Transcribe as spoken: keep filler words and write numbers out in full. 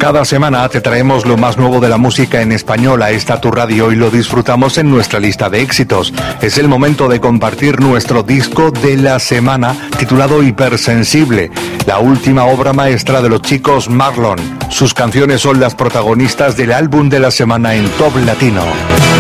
Cada semana te traemos lo más nuevo de la música en español a esta tu radio y lo disfrutamos en nuestra lista de éxitos. Es el momento de compartir nuestro disco de la semana titulado Hipersensible, la última obra maestra de los chicos Marlon. Sus canciones son las protagonistas del álbum de la semana en Top Latino.